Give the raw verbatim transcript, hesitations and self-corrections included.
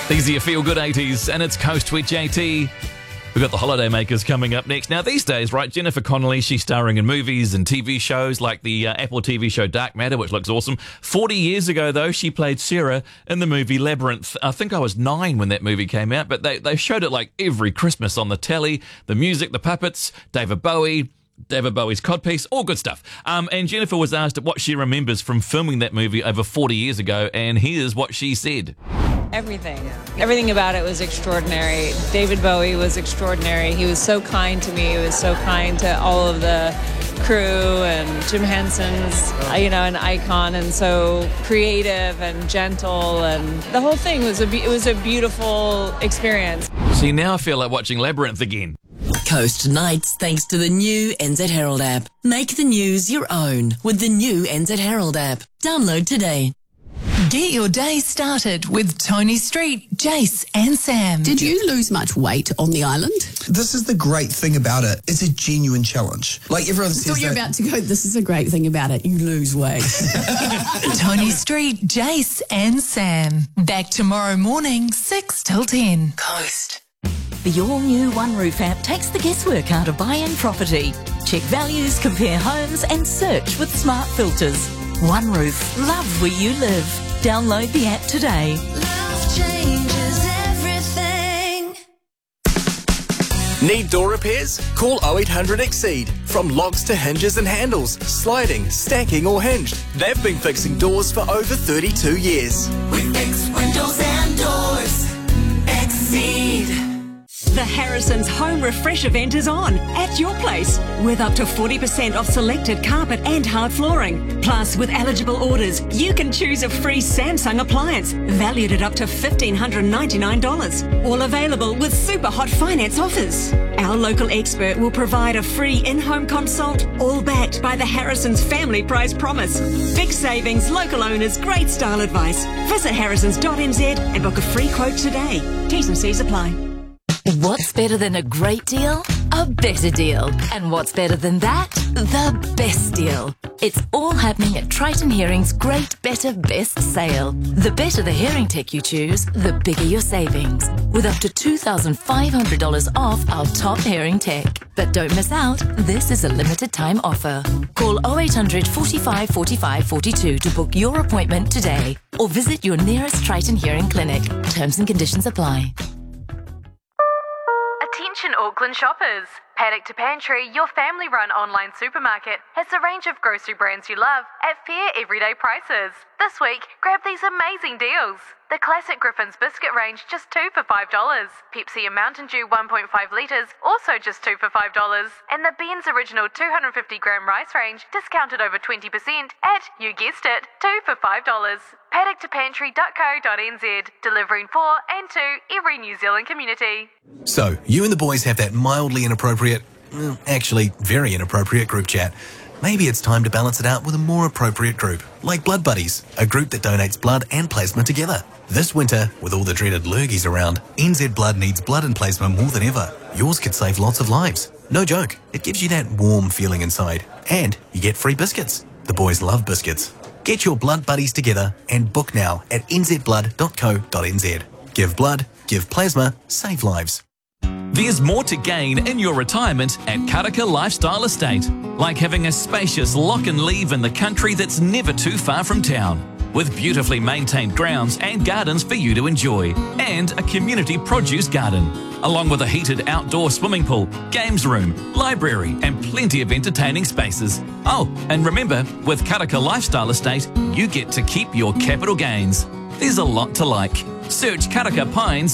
These are your feel-good eighties, and it's Coast with J T. We've got the Holiday Makers coming up next. Now, these days, right, Jennifer Connelly, she's starring in movies and T V shows like the uh, Apple T V show Dark Matter, which looks awesome. forty years ago, though, she played Sarah in the movie Labyrinth. I think I was nine when that movie came out, but they, they showed it like every Christmas on the telly. The music, the puppets, David Bowie, David Bowie's codpiece, all good stuff. Um, and Jennifer was asked what she remembers from filming that movie over forty years ago, and here's what she said. Everything. Everything about it was extraordinary. David Bowie was extraordinary. He was so kind to me. He was so kind to all of the crew, and Jim Henson's, you know, an icon, and so creative and gentle, and the whole thing was a be- it was a beautiful experience. See, now I feel like watching Labyrinth again. Coast Nights, thanks to the new N Z Herald app. Make the news your own with the new N Z Herald app. Download today. Get your day started with Tony Street, Jace and Sam. Did you lose much weight on the island? This is the great thing about it. It's a genuine challenge. Like everyone says, I thought you were that- about to go, this is a great thing about it. You lose weight. Tony Street, Jace and Sam. Back tomorrow morning, six till ten. Coast. The all-new One Roof app takes the guesswork out of buying property. Check values, compare homes and search with smart filters. One Roof, love where you live. Download the app today. Love changes everything. Need door repairs? Call oh eight hundred exceed. From locks to hinges and handles, sliding, stacking or hinged. They've been fixing doors for over thirty-two years. We fix windows and doors. Exceed. The Harrison's Home Refresh event is on at your place with up to forty percent off selected carpet and hard flooring. Plus, with eligible orders, you can choose a free Samsung appliance valued at up to one thousand five hundred ninety-nine dollars. All available with super hot finance offers. Our local expert will provide a free in-home consult, all backed by the Harrison's Family Price Promise. Big savings, local owners, great style advice. Visit harrisons dot n z and book a free quote today. T's and C's apply. What's better than a great deal? A better deal. And what's better than that? The best deal. It's all happening at Triton Hearing's Great Better Best Sale. The better the hearing tech you choose, the bigger your savings. With up to two thousand five hundred dollars off our top hearing tech. But don't miss out, this is a limited time offer. Call oh eight hundred, forty-five, forty-five, forty-two to book your appointment today. Or visit your nearest Triton Hearing clinic. Terms and conditions apply. Attention Auckland shoppers. Paddock to Pantry, your family-run online supermarket, has a range of grocery brands you love at fair everyday prices. This week, grab these amazing deals. The classic Griffin's biscuit range, just two for five dollars. Pepsi and Mountain Dew one point five litres, also just two for five dollars. And the Ben's Original two hundred fifty gram rice range, discounted over twenty percent at, you guessed it, two for five dollars. paddock to pantry dot co dot n z, delivering for and to every New Zealand community. So, you and the boys have that mildly inappropriate, well, actually very inappropriate group chat. Maybe it's time to balance it out with a more appropriate group, like Blood Buddies, a group that donates blood and plasma together. This winter, with all the dreaded lurgies around, N Z Blood needs blood and plasma more than ever. Yours could save lots of lives. No joke, it gives you that warm feeling inside. And you get free biscuits. The boys love biscuits. Get your Blood Buddies together and book now at n z blood dot co dot n z. Give blood, give plasma, save lives. There's more to gain in your retirement at Karaka Lifestyle Estate, like having a spacious lock and leave in the country that's never too far from town, with beautifully maintained grounds and gardens for you to enjoy, and a community produce garden, along with a heated outdoor swimming pool, games room, library and plenty of entertaining spaces. Oh, and remember, with Karaka Lifestyle Estate, you get to keep your capital gains. There's a lot to like. Search Karaka Pines